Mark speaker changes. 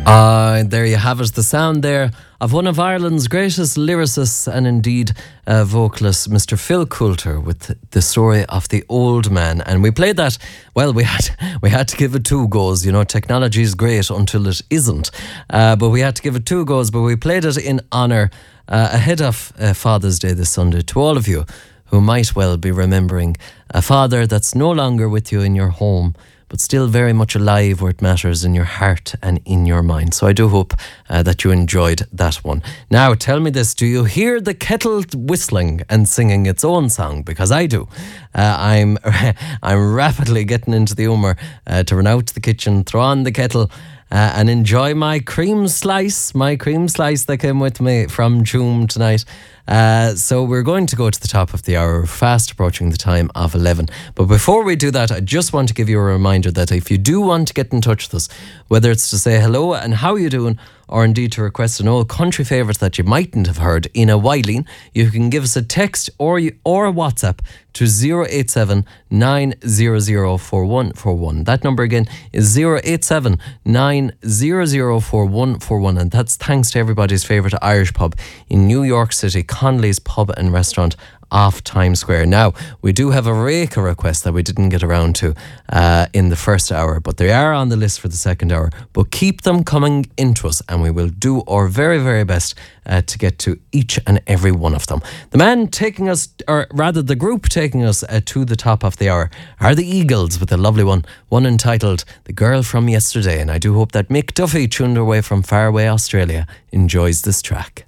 Speaker 1: There you have it, the sound there of one of Ireland's greatest lyricists and indeed vocalists, Mr. Phil Coulter, with the story of the old man. And we played that, well, we had to give it two goes. You know, technology is great until it isn't. But we had to give it two goes, but we played it in honour ahead of Father's Day this Sunday to all of you who might well be remembering a father that's no longer with you in your home, but still very much alive where it matters, in your heart and in your mind. So I do hope that you enjoyed that one. Now, tell me this, do you hear the kettle whistling and singing its own song? Because I do. I'm rapidly getting into the humour to run out to the kitchen, throw on the kettle, and enjoy my cream slice that came with me from Joom tonight. So we're going to go to the top of the hour. We're fast approaching the time of 11. But before we do that, I just want to give you a reminder that if you do want to get in touch with us, whether it's to say hello and how you doing, or indeed to request an old country favourite that you mightn't have heard in a while, you can give us a text or a WhatsApp to 087 900 4141. That number again is 087 900 4141, and that's thanks to everybody's favourite Irish pub in New York City, Connolly's Pub and Restaurant off Times Square. Now, we do have a rake of requests that we didn't get around to in the first hour, but they are on the list for the second hour. But keep them coming into us and we will do our very, very best to get to each and every one of them. The man taking us, or rather the group taking us to the top of the hour, are the Eagles with a lovely one entitled The Girl From Yesterday. And I do hope that Mick Duffy, tuned away from faraway Australia, enjoys this track.